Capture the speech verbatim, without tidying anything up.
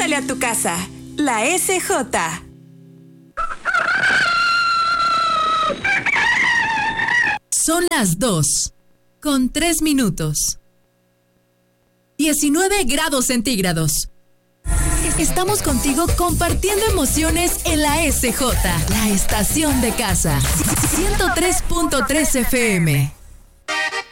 Pregúntale a tu casa. La S J. Son las dos, con tres minutos. diecinueve grados centígrados. Estamos contigo compartiendo emociones en la S J, la estación de casa. ciento tres punto tres F M.